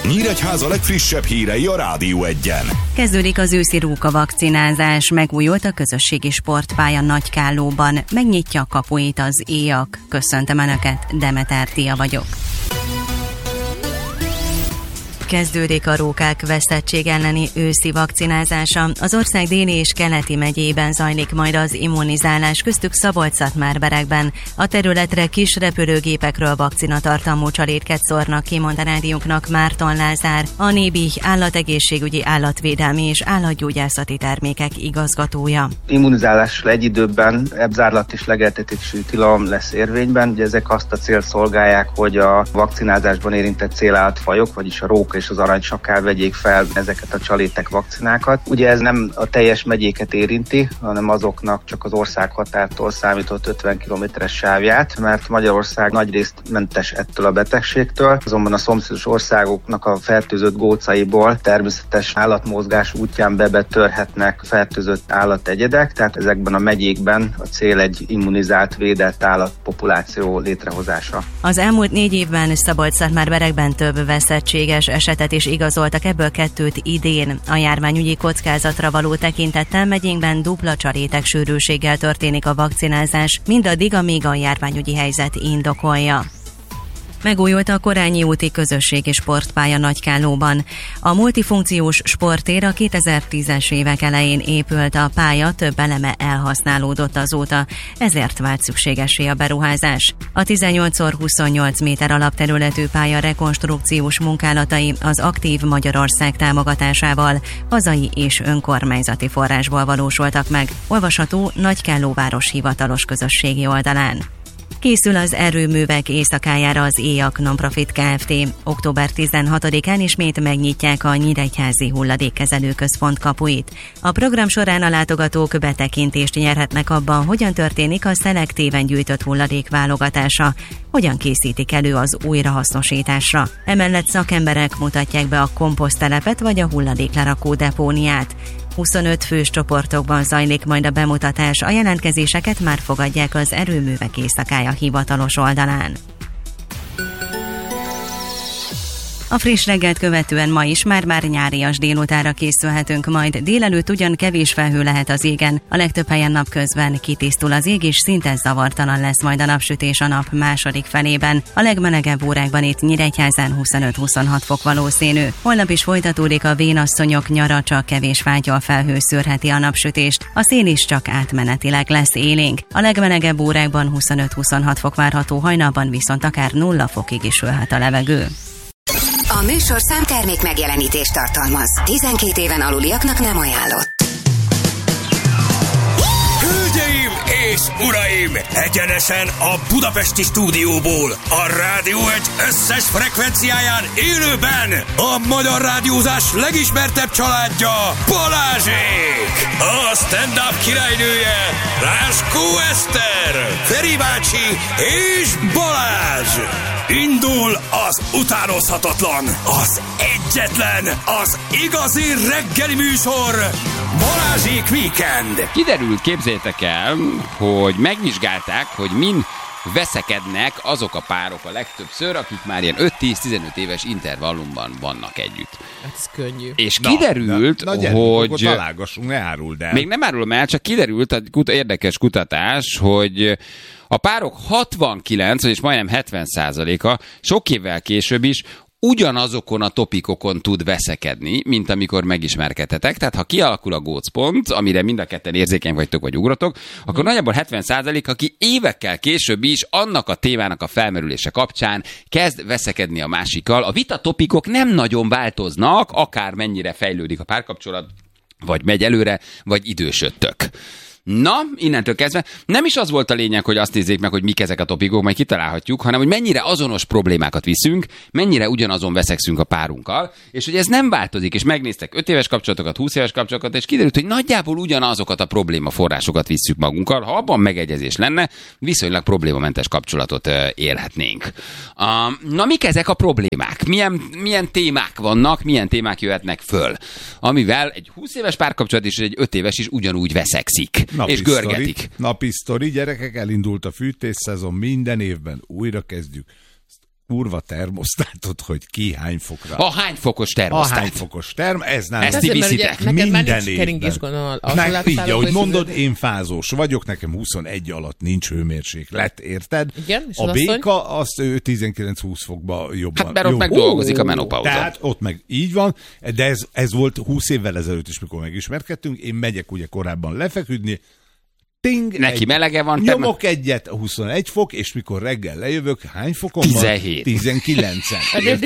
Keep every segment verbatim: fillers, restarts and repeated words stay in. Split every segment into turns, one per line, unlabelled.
Nyíregyháza legfrissebb hírei a Rádió Egyen.
Kezdődik az őszi róka vakcinázás, megújult a közösségi sportpálya Nagykállóban, megnyitja a kapuit az éjak. Köszöntöm Önöket, Demeter Tia vagyok. Kezdődik a rókák veszettség elleni őszi vakcinázása. Az ország déli és keleti megyében zajlik majd az immunizálás, köztük Szabolcs-Szatmár-Berekben. A területre kis repülőgépekről vakcinatartalmú csalétket szórnak ki, mondta rádiónknak Márton Lázár, a Nébi állategészségügyi, állatvédelmi és állatgyógyászati termékek igazgatója.
Immunizálással egy időben ebzárlat és legeltetési tilalom lesz érvényben. Ugye ezek azt a célt szolgálják, hogy a vakcinázásban érintett célállatfajok, vagyis a róka és az aranysakál vegyék fel ezeket a csalétek vakcinákat. Ugye ez nem a teljes megyéket érinti, hanem azoknak csak az országhatártól számított ötven kilométeres sávját, mert Magyarország nagyrészt mentes ettől a betegségtől, azonban a szomszédos országoknak a fertőzött gócaiból természetes állatmozgás útján bebetörhetnek fertőzött állategyedek, tehát ezekben a megyékben a cél egy immunizált, védett állatpopuláció létrehozása.
Az elmúlt négy évben Szabolcs-Szatmár-Berekben több veszettséges esetet is igazoltak, ebből kettőt idén. A járványügyi kockázatra való tekintettel megyénkben dupla csalétek sűrűséggel történik a vakcinázás, mindaddig, amíg a járványügyi helyzet indokolja. Megújult a Korányi úti közösségi sportpálya Nagykállóban. A multifunkciós sporttér a kétezer-tízes évek elején épült, a pálya több eleme elhasználódott azóta, ezért vált szükségessé a beruházás. A tizennyolc szor huszonnyolc méter alapterületű pálya rekonstrukciós munkálatai az Aktív Magyarország támogatásával, hazai és önkormányzati forrásból valósultak meg, olvasható Nagykállóváros hivatalos közösségi oldalán. Készül az erőművek éjszakájára az éjak Nonprofit Kft. október tizenhatodikán ismét megnyitják a Nyíregyházi Hulladékkezelő Központ kapuit. A program során a látogatók betekintést nyerhetnek abban, hogyan történik a szelektíven gyűjtött hulladék válogatása, hogyan készítik elő az újrahasznosításra. Emellett szakemberek mutatják be a komposzttelepet vagy a hulladéklerakó depóniát. huszonöt fős csoportokban zajlik majd a bemutatás, a jelentkezéseket már fogadják az erőművek éjszakája hivatalos oldalán. A friss reggelt követően ma is már-már nyárias délutára készülhetünk majd. Délelőtt ugyan kevés felhő lehet az égen, a legtöbb helyen napközben kitisztul az ég, és szinte zavartalan lesz majd a napsütés a nap második felében. A legmelegebb órákban itt Nyíregyházán huszonöt-huszonhat fok valószínű. Holnap is folytatódik a vénasszonyok nyara, csak kevés fátyol felhő szőrheti a napsütést. A szél is csak átmenetileg lesz élénk. A legmelegebb órákban huszonöt-huszonhat fok várható, hajnalban viszont akár nulla fokig is ülhet a levegő.
A műsorszám termék megjelenítést tartalmaz. tizenkét éven aluliaknak nem ajánlott.
Hölgyeim és uraim! Egyenesen a budapesti stúdióból, a Rádió Egy összes frekvenciáján élőben a magyar rádiózás legismertebb családja, Balázsék! A stand-up királynője, Ráskó Eszter, Feri bácsi és Balázs! Indul az utánozhatatlan, az egyetlen, az igazi reggeli műsor, Balázsék Weekend!
Kiderült, képzeljétek el, hogy megvizsgálták, hogy min veszekednek azok a párok a legtöbbször, akik már ilyen öt-tíz-tizenöt éves intervallumban vannak együtt.
Ez könnyű.
És kiderült,
na, na, na,
hogy...
Akkor találgassunk, ne áruld el.
Még nem árulom el, csak kiderült egy kut- érdekes kutatás, hogy a párok hatvankilenc, vagyis majdnem hetven százaléka sok évvel később is ugyanazokon a topikokon tud veszekedni, mint amikor megismerkedtetek. Tehát ha kialakul a gócpont, amire mind a ketten érzékeny vagytok vagy ugratok, akkor hmm. nagyjából hetven százalék, aki évekkel később is annak a témának a felmerülése kapcsán kezd veszekedni a másikkal. A vita topikok nem nagyon változnak, akár mennyire fejlődik a párkapcsolat, vagy megy előre, vagy idősödtök. Na, innentől kezdve nem is az volt a lényeg, hogy azt nézzék meg, hogy mik ezek a topikok, majd kitalálhatjuk, hanem hogy mennyire azonos problémákat viszünk, mennyire ugyanazon veszekszünk a párunkkal, és hogy ez nem változik, és megnéztek öt éves kapcsolatokat, húsz éves kapcsolatokat, és kiderült, hogy nagyjából ugyanazokat a problémaforrásokat visszük magunkkal. Ha abban megegyezés lenne, viszonylag problémamentes kapcsolatot élhetnénk. Na, mik ezek a problémák? Milyen, milyen témák vannak, milyen témák jöhetnek föl, amivel egy húsz éves párkapcsolat és egy öt éves is ugyanúgy veszekszik.
Napi
és görgetik.
Sztori, napi sztori, gyerekek, elindult a fűtésszezon, minden évben újra kezdjük. kurva termosztátot, hogy ki hány fokra.
A hány fokos termosztát?
A hány fokos term, ez nem.
Ezt ti viszitek.
Neked már nincs keringés, gondolom.
Így, ahogy mondod, én fázós vagyok, nekem huszonegy alatt nincs hőmérséklet, érted?
Igen, és
a béka, azt ő tizenkilenc-húsz fokba jobban.
Hát mert ott meg dolgozik a menopauza.
Tehát ott meg így van, de ez, ez volt húsz évvel ezelőtt is, mikor megismerkedtünk. Én megyek ugye korábban lefeküdni, ting,
neki
egy,
melege van.
Nyomok te... egyet, huszonegy fok, és mikor reggel lejövök, hány fokon
tizenhét.
van? tizenkilencen.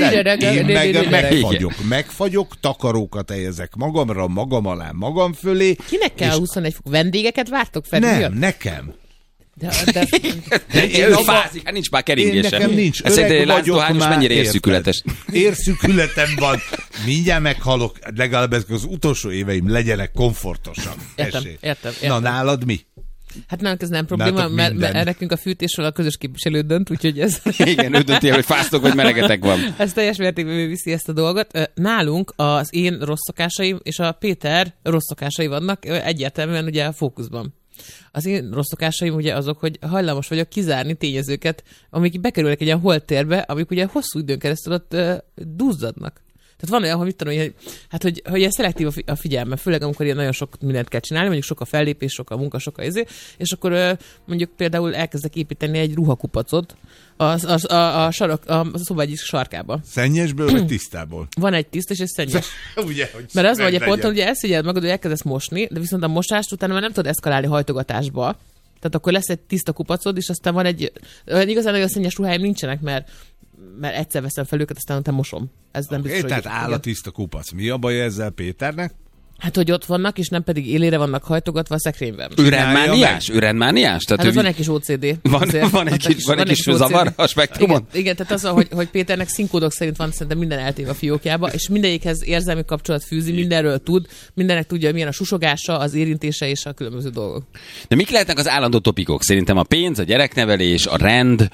Én meg megfagyok, megfagyok, takarókat helyezek magamra, magam alá, magam fölé.
Kinek kell huszonegy fok? Vendégeket vártok fel?
Nem, nekem.
De, de,
de én fázik, hát nincs már keringése.
Nekem nincs.
Öreg vagyok már. Mennyire érszükületes?
Érszükületem van. Mindjárt meghalok. Legalább ezek az utolsó éveim legyenek komfortosan.
Értem, értem, értem.
Na, nálad mi?
Hát nálunk ez nem probléma, mert, mert nekünk a fűtésről a közös képviselő dönt, úgyhogy ez...
Igen, ő dönti, hogy fáztok, vagy melegetek van.
Ez teljes mértékben viszi ezt a dolgot. Nálunk az én rossz szokásaim és a Péter rossz szokásai vannak egyértelműen ugye a fókuszban. Az én rossz szokásaim ugye azok, hogy hajlamos vagyok kizárni tényezőket, amik bekerülnek egy ilyen holttérbe, amik ugye hosszú időn keresztül ott uh, duzzadnak. Tehát van olyan, hogy mit tudom, hogy, hát, hogy, hogy ilyen szelektív a figyelme, főleg amikor ilyen nagyon sok mindent kell csinálni, mondjuk sok a fellépés, sok a munka, sok a izé, és akkor uh, mondjuk például elkezdek építeni egy ruhakupacot a, a, a, a, sarok, a, a szoba egyik sarkába.
Szennyesből vagy tisztából?
Van egy tiszta és egy szennyes.
Ugye, hogy
mert az vagy a ponton, ugye elszégyeld magad, hogy elkezdesz mosni, de viszont a mosást utána már nem tudod eszkalálni hajtogatásba. Tehát akkor lesz egy tiszta kupacod, és aztán van egy... Igazán nagyon szennyes ruháim nincsenek, mert mert egyszer veszem fel őket, aztán utána mosom. Ez nem
okay,
biztos,
tehát
hogy...
áll a tiszta kupac. Mi a baj ezzel Péternek?
Hát, hogy ott vannak, és nem pedig élére vannak hajtogatva a szekrényben.
Ürendmániás? Ürendmániás?
Hát az van egy kis o cé dé.
Van, van egy kis, van egy kis zavar a spektrumon?
Igen, igen, tehát az, hogy, hogy Péternek színkódok szerint van szerintem minden eltéve a fiókjába, és mindegyikhez érzelmi kapcsolat fűzi, mindenről tud, mindennek tudja, milyen a susogása, az érintése és a különböző dolgok.
De mik lehetnek az állandó topikok? Szerintem a pénz, a gyereknevelés, a rend,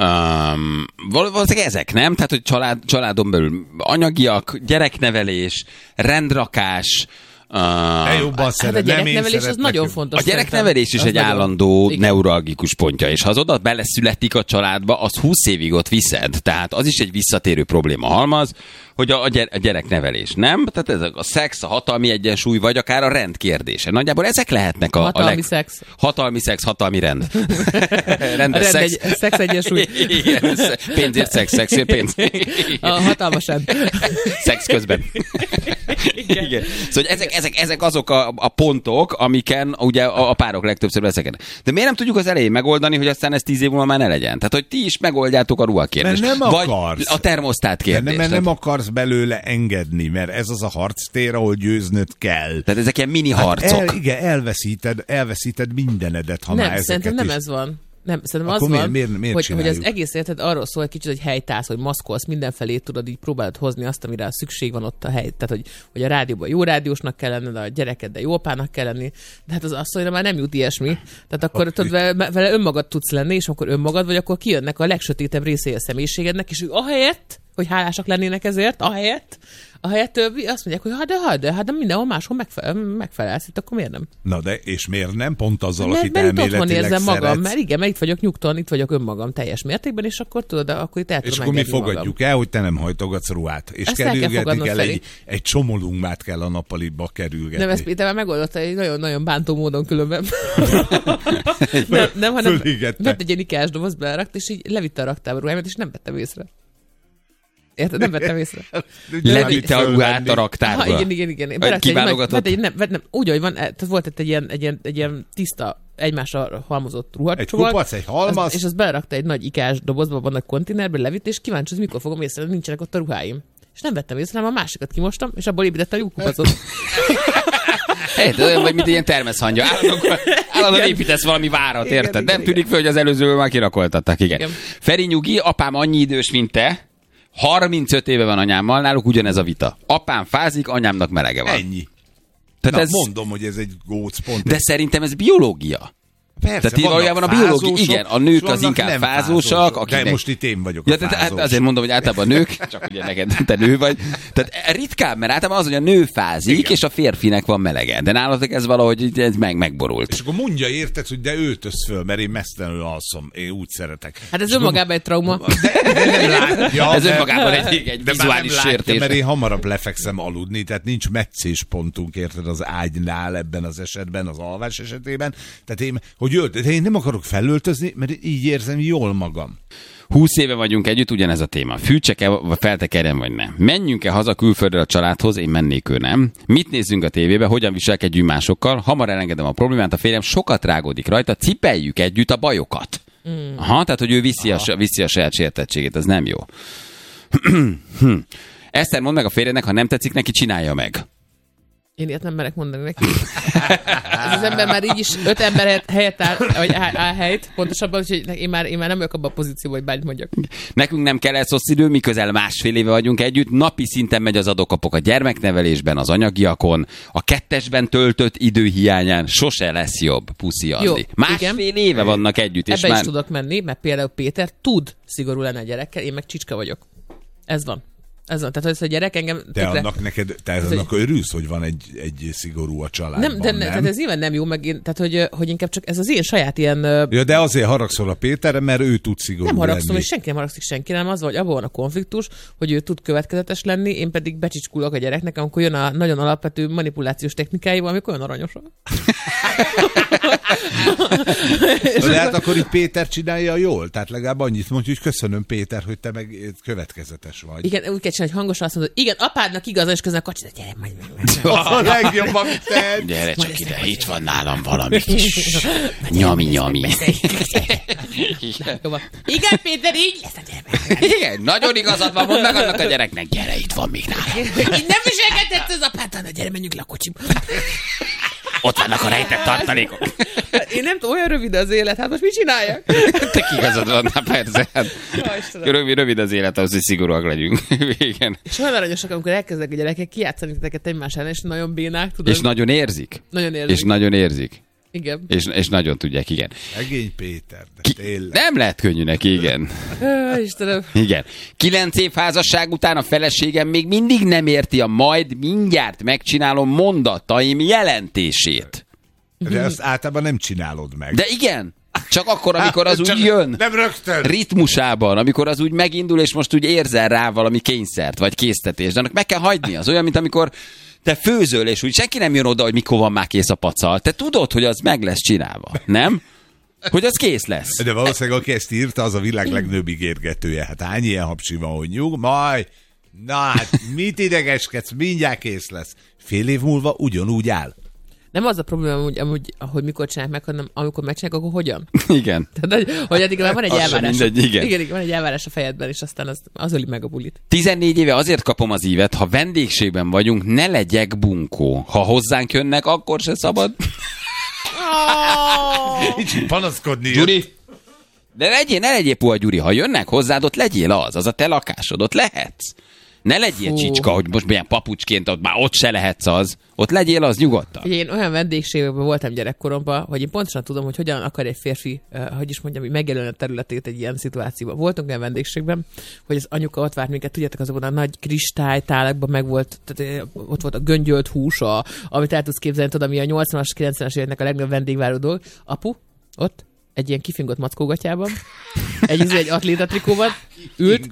um, valószínűleg ezek, nem? Tehát, hogy család, családon belül anyagiak, gyereknevelés, rendrakás,
Uh, de jobban szeret,
hát a gyereknevelés az nagyon fontos.
A gyereknevelés is egy nagyon állandó igen. neuralgikus pontja, és ha az oda beleszületik a családba, az húsz évig ott viszed. Tehát az is egy visszatérő probléma halmaz, hogy a, a gyereknevelés, nem? Tehát ez a szex, a hatalmi egyensúly, vagy akár a rend kérdése. Nagyjából ezek lehetnek a...
Hatalmi
a leg...
szex.
Hatalmi szex, hatalmi rend. Rendes
rend
szex.
Egy, szex egyensúly.
Igen, pénzért szex, szexért pénz.
A hatalmas rend.
Szex közben. Igen. Igen. Szóval ezek, ezek, ezek azok a, a pontok, amiken ugye a, a párok legtöbbször veszekednek. De miért nem tudjuk az elején megoldani, hogy aztán ez tíz év múlva már ne legyen? Tehát, hogy ti is megoldjátok a ruhakérdést.
Nem
vagy
akarsz.
A termosztát kérdést.
Mert nem akarsz belőle engedni, mert ez az a harctér, ahol győznöd kell.
Tehát ezek ilyen mini harcok.
Hát el, igen, elveszíted, elveszíted mindenedet, ha
nem,
már ezeket
szerintem nem
is...
ez van. Nem, szerintem
akkor
az van,
miért, miért, miért
hogy, hogy az egész életed arról szól egy kicsit, hogy helytállsz, hogy maszkolsz, mindenfelé tudod, így próbálod hozni azt, amire szükség van ott a hely. Tehát, hogy, hogy a rádióban jó rádiósnak kell lenned, a gyerekeddel jó apának kell lenni, de hát az asszonyra már nem jut ilyesmi. Tehát akkor tudod, vele, vele önmagad tudsz lenni, és akkor önmagad vagy, akkor kijönnek a legsötétebb részei a személyiségednek, és ahelyett, hogy hálásak lennének ezért, ahelyett, ahelyett többi azt mondják, hogy hát de, hát de, hát de mindenhol máshol megfelel, megfelelsz, itt akkor miért nem?
Na de, és miért nem? Pont azzal,
mert,
akit
mert
elméletileg
érzem
szeretsz.
magam, mert igen, mert itt vagyok nyugton, itt vagyok önmagam teljes mértékben, és akkor tudod, akkor itt el tudom
és akkor mi fogadjuk
magam.
el, hogy te nem hajtogatsz ruhát. És
ezt kerülgetni
kell, egy, egy csomolungmát kell a nappaliba kerülgetni.
Nem, ezt Péter már megoldotta egy nagyon-nagyon bántó módon különben. nem, nem, hanem vett egy ilyen ikás doboz, belerakt, és így levitte a raktárba ruhámat, és nem vettem észre. Érted? Nem vettem észre.
Levitte a ruhát a raktárba.
Ha, igen, igen, igen.
Kiválogatott.
Egy, nem, nem, úgy, hogy van, tehát volt egy ilyen, egy ilyen, egy ilyen tiszta, egymásra halmozott ruhat.
Egy kupac, egy halmaz.
Az, és azt belerakta egy nagy ikás dobozba, van egy konténerbe, levitt, és kíváncsi, hogy mikor fogom észre, nincsenek ott a ruháim. És nem vettem észre, hanem a másikat kimostam, és abból építettem a jó kupacot.
Hey, olyan vagy, mint ilyen termeszhangya. Állandóan építesz valami várat, érted? Igen, nem igen, tűnik föl, hogy az előzőből már kirakoltattak. Igen. Igen. Feri nyugi, apám annyi idős, mint te. harmincöt éve van anyámmal, náluk ugyanez a vita. Apám fázik, anyámnak melege van.
Ennyi.
Tehát
Na,
ez...
mondom, hogy ez egy gócpont.
De szerintem ez biológia.
Persze,
tehát valójában a biológia, igen, a nők az inkább fázósak. Akinek...
De most itt én vagyok
ja,
a fázós.
Tehát azért mondom, hogy általában a nők, csak ugye neked te nő vagy. Tehát ritkább, mert általában az, hogy a nő fázik, igen. és a férfinek van melege. De nálatok ez valahogy ez meg, megborult.
És akkor mondja, érted, hogy de öltöz föl, mert én mesztelenül alszom, én úgy szeretek.
Hát ez önmagában egy trauma.
De, de nem látja,
ez önmagában egy, egy vizuális sértés.
Mert én hamarabb lefekszem aludni, tehát nincs meccéspontunk, érted, az ágynál ebben az esetben, az alvás esetében. Tehát én, hogy ölt, de én nem akarok felöltözni, mert így érzem jól magam.
Húsz éve vagyunk együtt, ugyanez a téma. Fűtsek-e, vagy feltekerjen, vagy nem? Menjünk-e haza külföldre a családhoz? Én mennék, ő nem. Mit nézzünk a tévébe? Hogyan viselkedjünk másokkal? Hamar elengedem a problémát, a férjem sokat rágódik rajta, cipeljük együtt a bajokat. Mm. Aha, tehát, hogy ő viszi a, viszi a saját sértettségét, ez nem jó. Eszter, mondd meg a férjednek, ha nem tetszik neki, csinálja meg.
Én ilyet nem merek mondani neki. Ez az ember már így is öt ember helyett áll, vagy áll, áll helyt, pontosabban, hogy én már, én már nem vagyok abban a pozícióban, hogy bármit mondjak.
Nekünk nem kell ez hosszú idő, mi közel másfél éve vagyunk együtt, napi szinten megy az adókapok a gyermeknevelésben, az anyagiakon, a kettesben töltött idő hiányán sose lesz jobb, puszi Andi. Másfél igen. éve vannak együtt. És
ebbe
már...
is tudok menni, mert például Péter tud szigorú lenni a gyerekkel, én meg csicska vagyok. Ez van. Ez van, tehát hogy a gyerek engem...
De tökre... annak neked, te ez annak örülsz, hogy van egy, egy szigorú a családban,
nem? De ne,
nem?
Tehát ez nyilván nem jó, meg én, tehát hogy, hogy inkább csak ez az én saját ilyen...
Ja, de azért haragszol a Péterre, mert ő tud szigorú
Nem haragszom,
lenni.
és senki nem haragszik senki, nem az, hogy abban van a konfliktus, hogy ő tud következetes lenni, én pedig becsicskulok a gyereknek, amikor jön a nagyon alapvető manipulációs technikáival, amik olyan aranyosak.
De hát akkor itt Péter csinálja jól, tehát legalább annyit mondja, hogy köszönöm Péter, hogy te meg következetes vagy.
Igen, úgy kell csinálni, hogy hangosan azt mondod, igen, apádnak igaz, és közben a kocsit, gyere, majd meg.
A legjobb, amit te.
Gyere csak ide, itt van nálam valami. Nyami, nyami.
Igen, Péter, így lesz a gyermek.
Igen, nagyon igazad van, mondd meg annak a gyereknek, gyere, itt van még nálam.
Így nem viselkedett az apáddal, gyere, menjünk le a kocsiba.
Ott vannak a rejtett tartalékok.
Én nem tudom, olyan rövid az élet, hát most mit csináljak?
Te igazad van, na persze. Rövid, rövid az élet, ahhoz, hogy szigorúak legyünk. Igen.
És olyan aranyosak, amikor elkezdek a gyerekek kijátszani titeket egymás ellen, és nagyon bénák, tudod?
És nagyon érzik.
Nagyon érzik.
És nagyon érzik.
Igen.
És, és nagyon tudják, igen.
Egény Péter, de
Ki,
tényleg.
nem lehet könnyű neki, igen.
Istenem.
Igen. Kilenc év házasság után a feleségem még mindig nem érti a majd mindjárt megcsinálom mondataim jelentését.
De azt általában nem csinálod meg.
De igen. Csak akkor, amikor az úgy jön.
Nem rögtön.
Ritmusában, amikor az úgy megindul, és most úgy érzel rá valami kényszert, vagy késztetést. De annak meg kell hagyni. Az olyan, mint amikor te főzöl, és úgy senki nem jön oda, hogy mikor van már kész a pacal. Te tudod, hogy az meg lesz csinálva. Nem? Hogy az kész lesz.
De valószínűleg, aki ezt írta, az a világ legnőbb ígérgetője. Hát hány ilyen hapsi van, hogy nyug, majd, na hát mit idegeskedsz, mindjárt kész lesz. Fél év múlva ugyanúgy áll.
Nem az a probléma, hogy, amúgy, hogy mikor csinálják meg, hanem amikor megcsinálják, akkor hogyan?
Igen.
Tehát, hogy, hogy addig már van egy elvárás.
Mindegy, igen.
igen. Igen, van egy elvárás a fejedben, és aztán az, az öli meg a bulit.
tizennégy éve azért kapom az ívet, ha vendégségben vagyunk, ne legyek bunkó. Ha hozzánk jönnek, akkor se szabad.
Nincs panaszkodni.
Gyuri, de legyél, ne legyél puha, Gyuri. Ha jönnek hozzád, ott legyél az. Az a te lakásod, ott lehetsz. Ne legyél Fú. csicska, hogy most milyen papucsként, ott már ott se lehetsz az. Ott legyél az nyugodtan.
Ugye én olyan vendégségekben voltam gyerekkoromban, hogy én pontosan tudom, hogy hogyan akar egy férfi, uh, hogy is mondjam, megjelölni a területét egy ilyen szituációban. Voltunk olyan vendégségben, hogy az anyuka ott várt minket, tudjátok, azokban a nagy kristálytálakban meg volt, tehát ott volt a göngyölt hús, a, amit el tudsz képzelni, tudod, ami a nyolcvanas, kilencvenes éveknek a legnagyobb vendégváró dolog. Apu, ott, egy ilyen kifingott mackógatyában, egy, egy atlétatrikóban, ült,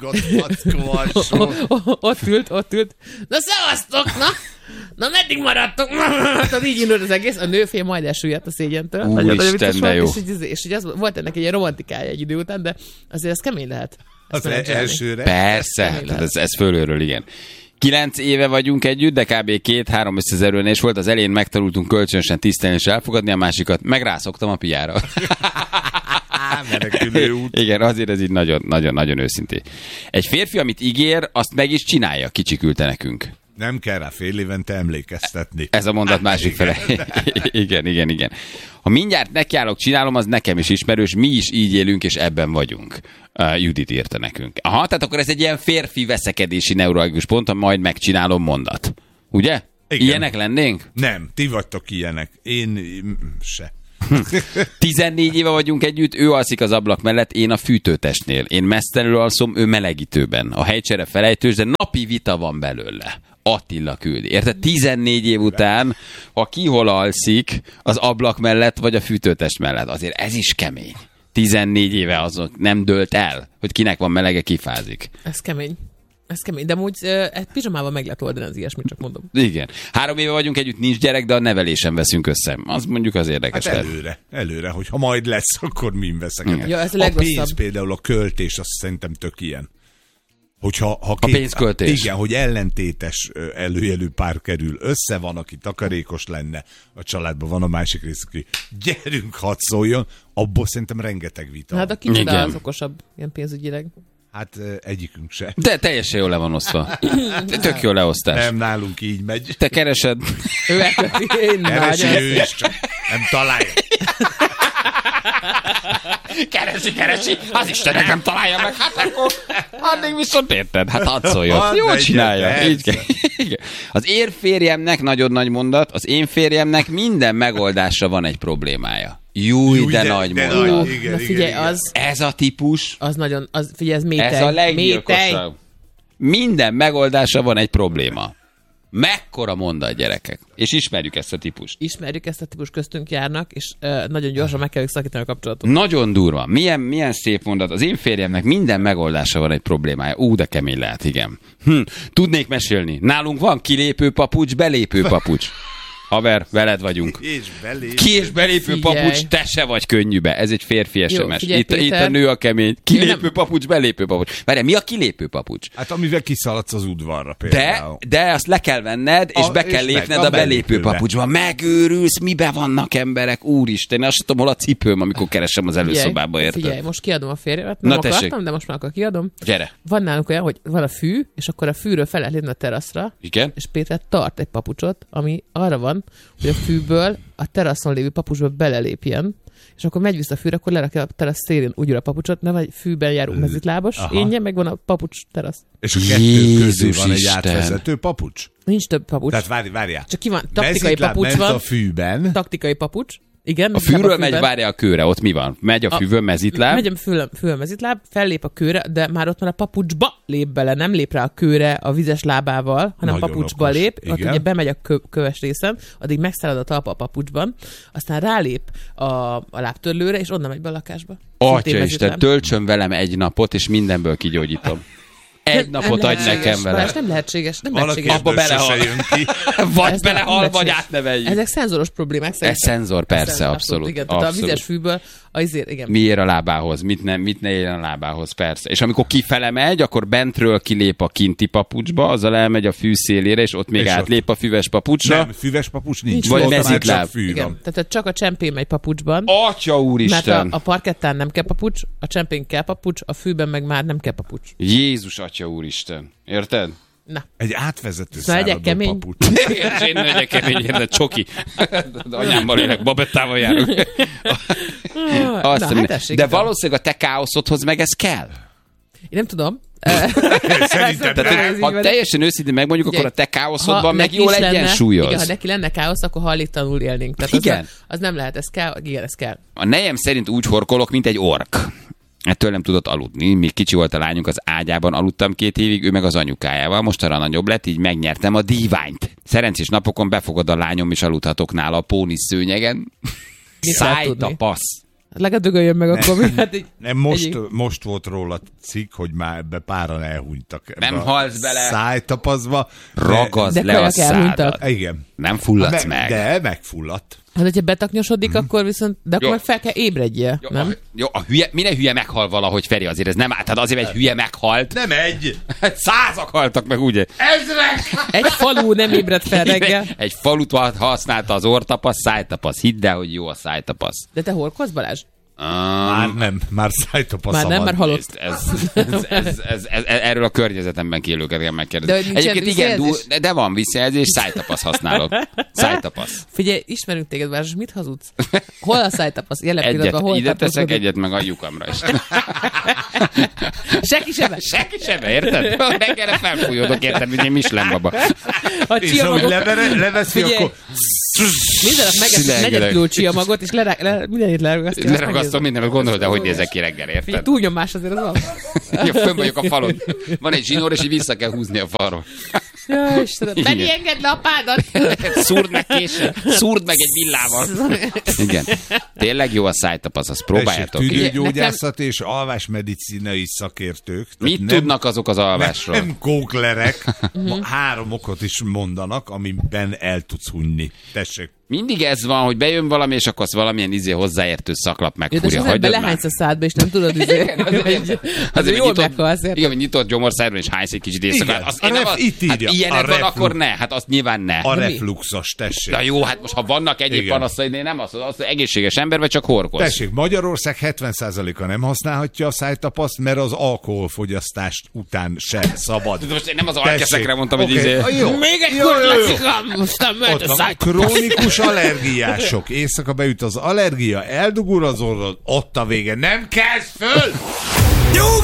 ott ült, ott ült, na szevasztok, na, na meddig maradtok, na, így indult az egész, a nőfél majd elsüllyedt a szégyentől.
Úristen, de jó.
És, és, és, és az, volt ennek egy ilyen romantikája egy idő után, de azért ez kemény lehet.
Az elsőre.
Persze, tehát ez, ez fölülről, igen. Kilenc éve vagyunk együtt, de kb. két-három összezerülés volt. Az elején megtanultunk kölcsönösen tisztelni és elfogadni, a másikat megrászoktam a piára. Igen, azért ez így nagyon-nagyon őszintén. Egy férfi, amit ígér, azt meg is csinálja, kicsikülte nekünk.
Nem kell rá fél évente emlékeztetni.
Ez a mondat másik fele. Igen, igen, igen. Ha mindjárt nekiállok, csinálom, az nekem is ismerős, mi is így élünk, és ebben vagyunk. Uh, Judit írta nekünk. Aha, tehát akkor ez egy ilyen férfi veszekedési neuralgikus pont, ha majd megcsinálom mondat. Ugye? Igen. Ilyenek lennénk?
Nem, ti vagytok ilyenek. Én se.
tizennégy éve vagyunk együtt, ő alszik az ablak mellett, én a fűtőtestnél. Én mesztelenül alszom, ő melegítőben. A helycsere felejtős, de napi vita van belőle. Attila küldi. Érted? tizennégy év után, ha ki hol alszik, az ablak mellett, vagy a fűtőtest mellett. Azért ez is kemény. tizennégy éve azon nem dőlt el, hogy kinek van melege, kifázik.
Ez kemény. Ez kemény, de amúgy egy pizsamával meg lehet oldani az ilyesmit, csak mondom.
Igen. Három éve vagyunk együtt, nincs gyerek, de a nevelésen veszünk össze. Az mondjuk az érdekes.
Hát előre, előre, hogy ha majd lesz, akkor min veszek.
Ja, ez a,
a
legrosszabb.
pénz például, a költés, azt szerintem tök ilyen. Hogyha, ha
a pénzköltés.
Igen, hogy ellentétes előjelű pár kerül össze, van, aki takarékos lenne, a családban van a másik rész, aki gyerünk, hadd szóljon, abból szerintem rengeteg vita.
Hát a kicsoda az okosabb, ilyen pénzügyileg.
Hát egyikünk se.
De teljesen jól le van osztva. Tök jó leosztás.
Nem, nálunk így megy.
Te keresed.
Ő elköti, én
Keresi ő is, csak nem találja.
Keresi, keresi, az Istenek nem találja meg, hát akkor addig viszont érted, hát hadd szóljon. Jól csinálja. Így kell. Az én férjemnek, nagyon nagy mondat, az én férjemnek minden megoldásra van egy problémája. Júj,
Júj,
de,
de
nagy
de
mondat.
nagy, igen,
Na figyelj,
igen,
az...
Ez a típus,
Az nagyon, az, figyelj, ez métej.
ez a
Métej.
leggyilkosabb. Minden megoldásra van egy probléma. Mekkora mondat, gyerekek. És ismerjük ezt a típust.
Ismerjük ezt a típus, köztünk járnak, és uh, nagyon gyorsan meg kell szakítani a kapcsolatot.
Nagyon durva. Milyen, milyen szép mondat. Az én férjemnek minden megoldása van egy problémája. Ú, de kemény lehet, igen. Hm, tudnék mesélni. Nálunk van kilépő papucs, belépő papucs. Haver, veled vagyunk.
És belépő.
Ki és belépő
Figyelj.
papucs, te se vagy könnyűbe. Ez egy férfi es em es.
figyelj,
Itt, itt
Péter.
a nő a kemény. Kilépő
nem-
papucs, belépő papucs. Várjál, mi a kilépő papucs?
Hát amivel kiszaladsz az udvarra
De,
például.
de azt le kell venned, és
A-
be kell
és
lépned
meg-
a
a
belépő
belépőbe.
papucsba. Megőrülsz, mibe vannak emberek, úristen. Én azt sem tudom, hol a cipőm, amikor keresem az előszobába, érted?
Figyelj, most kiadom a férjemet,
Na,
nem
tessék.
akartam, de most már akkor kiadom.
Gyere.
Van nálunk olyan, hogy van a fű, és akkor a fűről fel lehet lépni a teraszra,
Igen?
és Péter tart egy papucsot, ami arra van, hogy a fűből a teraszon lévő papucsba belelépjen, és akkor megy vissza a fűre, akkor lerakja a terasz szélén úgy a papucsot, nem egy fűben járó mezitlábas,
Aha.
énje, meg van a papucs terasz.
És a kettő közé
Jézus
van egy
Isten.
átvezető papucs?
Nincs több papucs.
Tehát várj, várjál.
Csak ki van, taktikai
Mezitláb
papucs
ment
van,
a fűben.
taktikai papucs. Igen,
A
mezitláb
fűről megy,
fűben.
várja a kőre, ott mi van? Megy a
A-
fűvön mezitláb?
Megy a fül, fül mezitláb, fellép a kőre, de már ott már a papucsba lép bele, nem lép rá a kőre a vizes lábával, hanem
Nagyon
papucsba
okos.
lép, ott
Igen.
ugye bemegy a kö, köves részen, addig megszárad a talpa a papucsban, aztán rálép a, a lábtörlőre, és onnan megy be a lakásba. Szintén
Atya Isten,
mezitláb.
töltsön velem egy napot, és mindenből kigyógyítom. Egy
Nem-
napot
nem
adj
lehetséges,
nekem vele.
Balázs, nem lehetséges, nem
Valaki
lehetséges.
Abba
ebből
belehal.
sose jön ki.
Vagy
Ez nem
belehal, vagy
lehetséges.
átneveljük.
Ezek szenzoros problémák
Ez
szerintem.
szenzor, persze,
Szenzor,
abszolút.
Igen, tehát a
abszolút.
vizes fűből, azért, igen.
Mi ér a lábához, mit ne, mit ne érjen a lábához, persze. És amikor kifele megy, akkor bentről kilép a kinti papucsba, azzal elmegy a fű szélére, és ott még
És
átlép a füves papucsra.
Nem, füves papucs nincs.
Nincs
Vagy
Ott már
mezitláb.
csak fű
Igen,
van.
tehát csak a csempén megy papucsban.
Atya
Mert
úristen!
a, a parkettán nem kell papucs, a csempén kell papucs, a fűben meg már nem kell papucs.
Jézus atya úristen. Érted?
Na,
Egy átvezető
Szóval legyek
száradó
kemény.
papucs.
És én legyek kemény, érted? Csoki. De anyámmal élek, babettával járok. Azt
na
hiszem,
hát tessék,
de
tudom.
valószínűleg a te káoszodhoz meg ez kell.
Én nem tudom.
Szerintem
Tehát,
Tehát,
ez így
ha
van.
teljesen őszintén megmondjuk, akkor a te káoszodban meg
neki
jól
is lenne-
egyensúlyoz.
Igen, ha neki lenne káosz, akkor hajléktalanul élnénk. Tehát
Igen.
Az, az nem lehet, ez kell, igen, ez kell.
A nejem szerint úgy horkolok, mint egy ork. Ettől nem tudott aludni. Még kicsi volt a lányunk, az ágyában aludtam két évig, ő meg az anyukájával. Mostanra nagyobb lett, így megnyertem a díványt. Szerencsés napokon befogad a lányom, és aludhatok nála a pónisz szőnyegen.
Mit lehet
Szájt a
tudni?
passz.
Legalább dögöljön meg akkor. mi? Hát így,
Nem, most,
egyik-
most volt róla cikk, hogy már ebbe páran elhunytak. ebbe
Nem
a
halsz bele.
Szájtapazva.
Ragazd
De
le a
kajak elhunytak.
szádat.
De, igen.
Nem fulladsz
Me-
meg.
De megfulladt.
hát, hogyha betaknyosodik, akkor viszont, de akkor
Jó.
meg fel kell ébredjél,
Jó,
nem?
a, jó, a hülye, minden hülye meghal valahogy, Feri, azért ez nem áll. Tehát azért egy hülye meghalt.
Nem egy!
Százak haltak meg, ugye?
Egy falu nem ébred fel reggel.
Egy falut használta az orrtapasz, szájtapasz. Hidd el, hogy jó a szájtapasz.
De te horkolsz, Balázs?
Már nem, már szájtapasz.
Már nem, már halott.
Ez, ez, ez, ez, ez, ez, erről a környezetemben élőket kell megkérdezni.
De
Egyébként igen, du, de van visszajelzés, szájtapasz használok. Szájtapasz.
Figyelj, ismerünk téged, Város, mit hazudsz? Hol a szájtapasz? Jelen
Egyet,
pillanatban hol
ide teszek
tapaszkodod?
egyet meg a lyukamra is.
Senki sebe.
Senki sebe, érted? Reggelre felfújódok, érted, mint én Michelin baba.
A
És ahogy
csiamagok...
levere, leveszi,
Figyelj,
akkor...
minden nap megeszik negyed kiló csiamagot, és lerá- le, mindenit leragasztja.
Leragasztom mindenet, gondolod, de hogy nézek ki reggel,
Figyelj,
érted?
túlnyomás azért az van.
Ja, fönn vagyok a falon. Van egy zsinór, és így vissza kell húzni a falról.
Ja, Istenem. Benni, engedd le a pádat!
Szúrd meg késsel, szúrd meg egy villával. Igen. Tényleg jó a szájtapasz, azt próbáljátok.
Tessék, tüdőgyógyászat és alvásmedicinai szakértők.
Mit
nem,
tudnak azok az alvásról?
Nem kóklerek. Három okot is mondanak, amiben el tudsz hunyni. Tessék.
Mindig ez van, hogy bejön valami, és akkor azt valamilyen izé hozzáértő szaklap
Ja, de
megfúrja.
az ember
Hagyjad már.
lehánysz a szádba, és nem tudod, izé. Azért jól meghalsz, érted?
igen, hogy nyitott gyomorszájban, és hánysz egy kicsit éjszaka.
Igen,
Azt
a
én nem
ref-
az-
itt
hát
írja,
ilyenek
a
van,
reflux.
akkor ne. Hát azt nyilván ne.
A refluxos, tessék.
Na jó, hát most ha vannak egyéb
Igen.
panaszai, én nem azt, az egészséges ember, vagy csak horkoz.
Tessék, Magyarország hetven százaléka nem használhatja a szájtapaszt, mert az alkoholfogyasztást után se szabad.
Most én nem az alkeszekre mondtam, hogy
Oké,
izé...
jó.
Még egy
Jó, jó, jó.
kurva mostan ment
Ott
a
van,
szájtapasz.
krónikus allergiások. Éjszaka beüt az allergia, eldugul az orrod, ott a vége. Nem kezd föl!
Jó